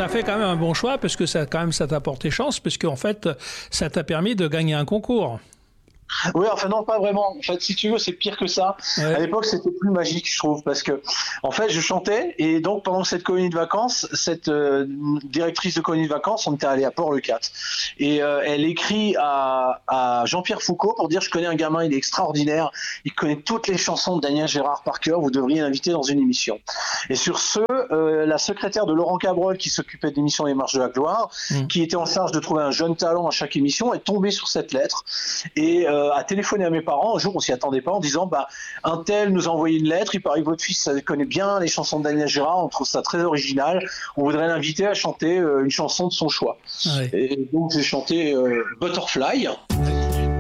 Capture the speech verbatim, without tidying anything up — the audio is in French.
as fait quand même un bon choix parce que ça, quand même, ça t'a porté chance, parce qu'en fait, ça t'a permis de gagner un concours. Oui, enfin non, pas vraiment. En fait, si tu veux, c'est pire que ça. Ouais. À l'époque, c'était plus magique, je trouve, parce que, en fait, je chantais et donc pendant cette colonie de vacances, cette euh, directrice de colonie de vacances, on était allé à Port-le-Cat et euh, elle écrit à, à Jean-Pierre Foucault pour dire: je connais un gamin, il est extraordinaire, il connaît toutes les chansons de Daniel Gérard par cœur, vous devriez l'inviter dans une émission. Et sur ce, euh, la secrétaire de Laurent Cabrol, qui s'occupait de l'émission Les Marches de la Gloire, mmh. qui était en charge de trouver un jeune talent à chaque émission, est tombée sur cette lettre et euh, a téléphoné à mes parents. Un jour, on s'y attendait pas, en disant: bah, un tel nous a envoyé une lettre, il paraît que votre fils connaît bien les chansons de Daniel Gérard, on trouve ça très original, on voudrait l'inviter à chanter euh, une chanson de son choix. Ouais. Et donc j'ai chanté euh, Butterfly.